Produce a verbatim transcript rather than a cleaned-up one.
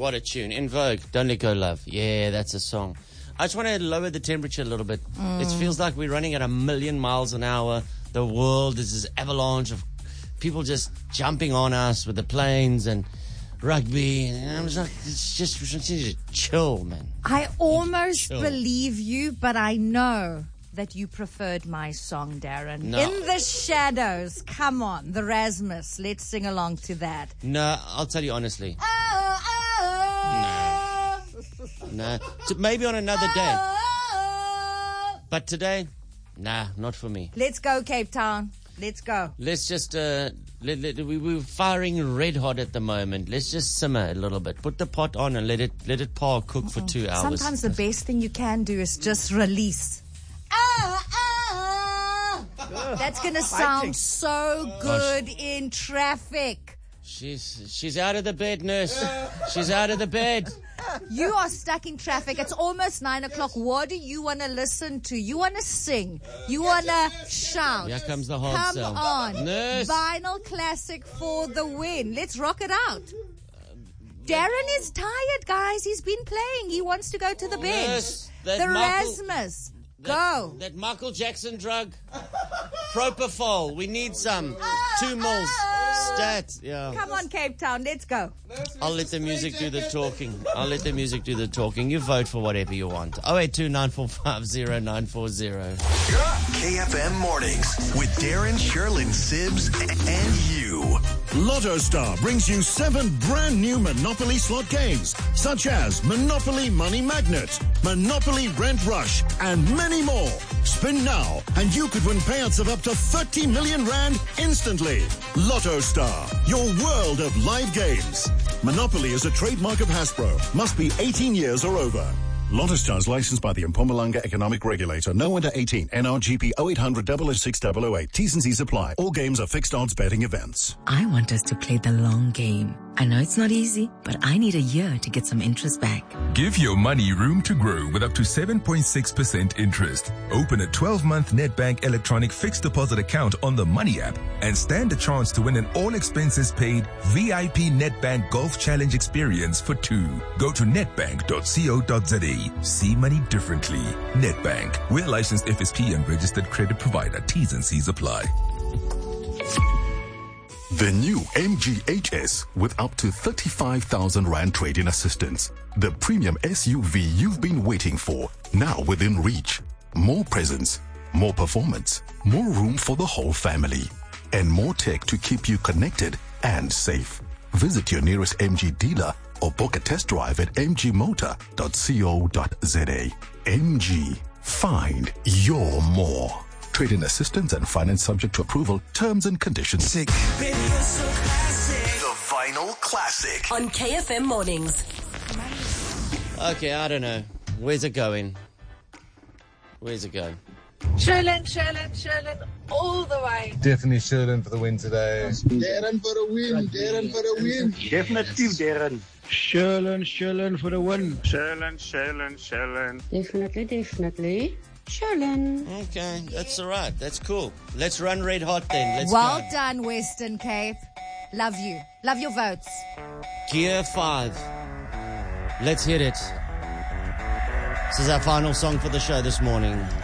what a tune. In Vogue, Don't Let Go Love. Yeah, that's a song. I just want to lower the temperature a little bit. Mm. It feels like we're running at a million miles an hour. The world is this avalanche of people just jumping on us with the planes and rugby. And I'm just like, it's just, it's just chill, man. I almost chill. believe you, but I know that you preferred my song, Darren. No. In the Shadows. Come on, the Rasmus. Let's sing along to that. No, I'll tell you honestly. Oh, oh, no. No. So maybe on another day. Oh, but today, nah, not for me. Let's go, Cape Town. Let's go. Let's just, uh, let, let, we, we're firing red hot at the moment. Let's just simmer a little bit. Put the pot on and let it, let it par cook for two hours. Sometimes the best thing you can do is just release. Ah, ah. That's going to sound so good Gosh. in traffic. She's, she's out of the bed, nurse. She's out of the bed. You are stuck in traffic. It's almost nine o'clock. What do you want to listen to? You want to sing. You want to shout. Here comes the hard Come sell. on. Nurse. Vinyl classic for the win. Let's rock it out. Darren is tired, guys. He's been playing. He wants to go to the bed. Nurse, the Michael, Rasmus. That, go. That Michael Jackson drug. Propofol. We need some. Two mils. Stat. Yeah. Come on, Cape Town. Let's go. I'll let the music do the talking. I'll let the music do the talking. You vote for whatever you want. oh eight two nine four five oh nine four oh. K F M Mornings with Darren, Sherlyn, Sibbs, and you. Lotto Star brings you seven brand new Monopoly slot games, such as Monopoly Money Magnet, Monopoly Rent Rush, and many more. Spin now, and you could win payouts of up to thirty million rand instantly. Lotto Star, your world of live games. Monopoly is a trademark of Hasbro. Must be eighteen years or over. Lotto Star is licensed by the Mpumalanga Economic Regulator. No under eighteen. N R G P oh eight hundred oh oh six oh oh eight. T's and C's apply. All games are fixed odds betting events. I want us to play the long game. I know it's not easy, but I need a year to get some interest back. Give your money room to grow with up to seven point six percent interest. Open a twelve-month Nedbank electronic fixed deposit account on the Money app and stand a chance to win an all-expenses-paid V I P Nedbank Golf Challenge experience for two. Go to nedbank dot co dot za. See money differently. Nedbank. We're licensed F S P and registered credit provider. T's and C's apply. The new M G H S with up to thirty-five thousand rand trade-in assistance. The premium S U V you've been waiting for, now within reach. More presence, more performance, more room for the whole family, and more tech to keep you connected and safe. Visit your nearest M G dealer or book a test drive at m g motor dot co dot za. M G. Find your more. Trade-in assistance and finance subject to approval. Terms and conditions. Sick. Baby, you're so classic. The Vinyl Classic. On K F M Mornings. Okay, I don't know. Where's it going? Where's it going? Sherlyn, Sherlyn, Sherlyn, all the way. Definitely Sherlyn for the win today. Darren for the win, Darren for the win. Definitely Darren. Sherlyn, Sherlyn for the win. Sherlyn, Sherlyn, Sherlyn. Definitely, definitely. Sherlyn. Okay, that's all right. That's cool. Let's run red hot then. Let's well go. done, Western Cape. Love you. Love your votes. Gear five. Let's hit it. This is our final song for the show this morning.